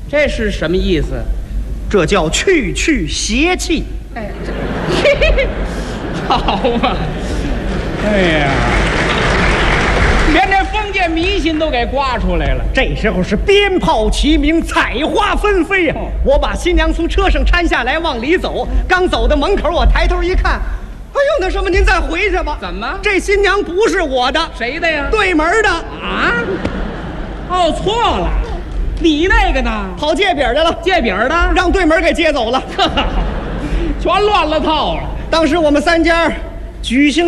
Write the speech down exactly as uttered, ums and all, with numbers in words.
这是什么意思？ 这叫去去邪气。 哎，这好嘛！哎呀，连这封建迷信都给刮出来了。 这时候是鞭炮齐鸣，彩花纷飞呀、啊！哦、我把新娘从车上搀下来，往里走。刚走到门口，我抬头一看，哎呦，那什么，您再回去吧。 怎么？ 这新娘不是我的， 谁的呀？ 对门的啊！哦，错了，你那个呢？ 跑借饼去了， 借饼的让对门给接走了， 全乱了套了。 当时我们三家举行